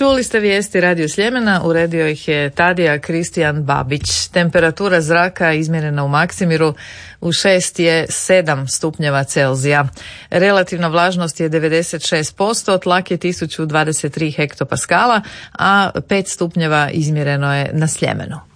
Čuli ste vijesti Radio Sljemena, uredio ih je Tadija Kristijan Babić. Temperatura zraka izmjerena u Maksimiru u 6 je 7 stupnjeva Celzija. Relativna vlažnost je 96%, tlak je 1023 hektopaskala, a 5 stupnjeva izmjereno je na Sljemenu.